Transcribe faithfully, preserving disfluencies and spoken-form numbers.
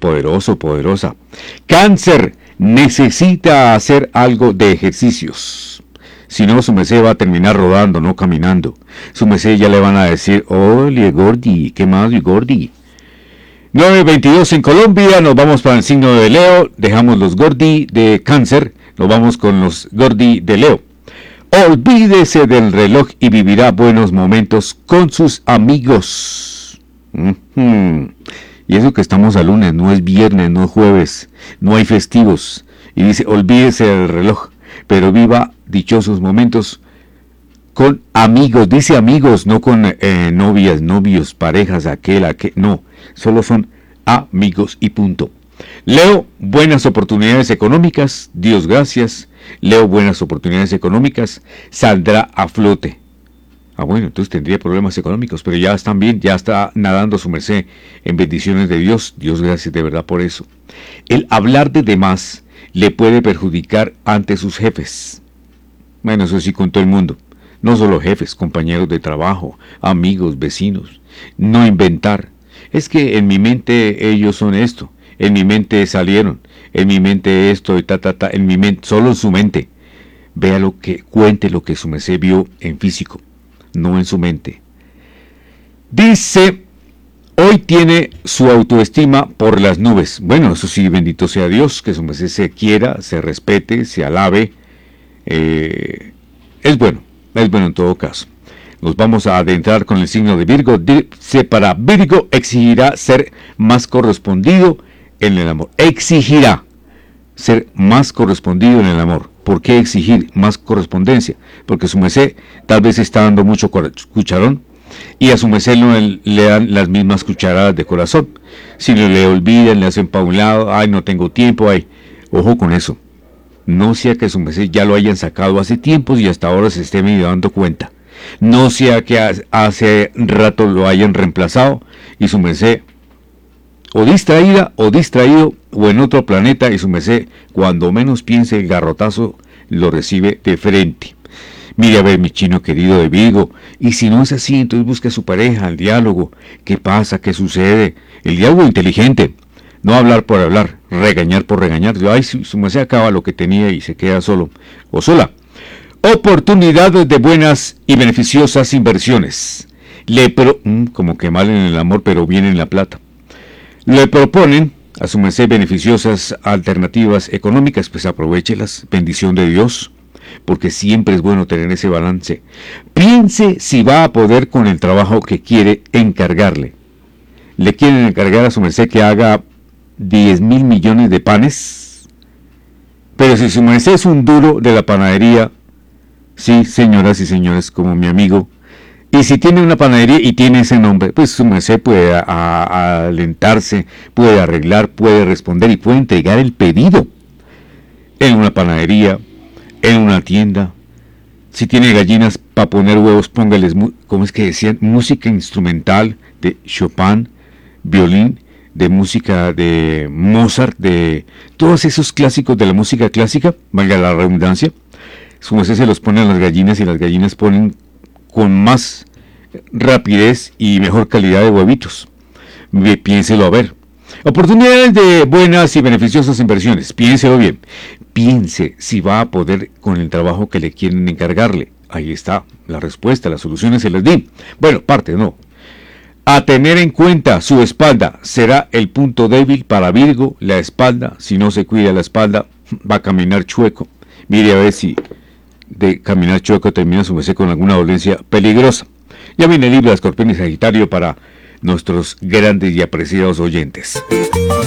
poderoso, poderosa. Cáncer, necesita hacer algo de ejercicios. Si no, su merced va a terminar rodando, no caminando. Su merced ya le van a decir, oye, Gordi, ¿qué más, Gordi? nueve veintidós en Colombia, nos vamos para el signo de Leo, dejamos los Gordi de Cáncer, nos vamos con los Gordi de Leo. Olvídese del reloj y vivirá buenos momentos con sus amigos. Uh-huh. Y eso que estamos a lunes, no es viernes, no es jueves, no hay festivos. Y dice, olvídese del reloj, pero viva dichosos momentos con amigos. Dice amigos, no con eh, novias, novios, parejas, aquel, aquel. No, solo son amigos y punto. Leo, buenas oportunidades económicas, Dios gracias. Leo, buenas oportunidades económicas, saldrá a flote. Ah, bueno, entonces tendría problemas económicos, pero ya están bien, ya está nadando su merced en bendiciones de Dios. Dios gracias de verdad por eso. El hablar de demás le puede perjudicar ante sus jefes. Bueno, eso sí con todo el mundo. No solo jefes, compañeros de trabajo, amigos, vecinos. No inventar. Es que en mi mente ellos son esto. En mi mente salieron. En mi mente esto y ta, ta, ta. En mi mente, solo en su mente. Vea lo que, cuente lo que su merced vio en físico. No en su mente. Dice, hoy tiene su autoestima por las nubes. Bueno, eso sí, bendito sea Dios, que su merced se quiera, se respete, se alabe. Eh, es bueno, es bueno en todo caso. Nos vamos a adentrar con el signo de Virgo. Dice, para Virgo exigirá ser más correspondido en el amor. Exigirá ser más correspondido en el amor. ¿Por qué exigir más correspondencia? Porque su merced tal vez está dando mucho cucharón y a su merced no le dan las mismas cucharadas de corazón. Si no le olvidan, le hacen pa' un lado, ay, no tengo tiempo, ay. Ojo con eso. No sea que su merced ya lo hayan sacado hace tiempos y hasta ahora se esté medio dando cuenta. No sea que hace rato lo hayan reemplazado y su merced o distraída o distraído o en otro planeta y su merced cuando menos piense el garrotazo lo recibe de frente. Mire a ver mi chino querido de Virgo, y si no es así entonces busque a su pareja, el diálogo. ¿Qué pasa? ¿Qué sucede? El diálogo inteligente, no hablar por hablar, regañar por regañar. Ay, su, su merced acaba lo que tenía y se queda solo o sola. Oportunidades de buenas y beneficiosas inversiones. Le pro, mm, como que mal en el amor, pero bien en la plata. Le proponen a su merced beneficiosas alternativas económicas, pues aprovéchelas, bendición de Dios, porque siempre es bueno tener ese balance. Piense si va a poder con el trabajo que quiere encargarle. Le quieren encargar a su merced que haga diez mil millones de panes, pero si su merced es un duro de la panadería, sí, señoras y señores, como mi amigo, y si tiene una panadería y tiene ese nombre, pues su merced puede a, a, alentarse, puede arreglar, puede responder y puede entregar el pedido en una panadería, en una tienda. Si tiene gallinas para poner huevos, póngales, ¿cómo es que decían? Música instrumental de Chopin, violín, de música de Mozart, de todos esos clásicos de la música clásica, valga la redundancia. Su merced se los pone a las gallinas y las gallinas ponen con más rapidez y mejor calidad de huevitos. Piénselo a ver. Oportunidades de buenas y beneficiosas inversiones. Piénselo bien. Piense si va a poder con el trabajo que le quieren encargarle. Ahí está la respuesta, las soluciones se las di. Bueno, parte no. A tener en cuenta, su espalda será el punto débil para Virgo. La espalda, si no se cuida la espalda, va a caminar chueco. Mire a ver si de caminar chueco termina su merced con alguna dolencia peligrosa. Ya viene Libra, Escorpión y Sagitario para nuestros grandes y apreciados oyentes.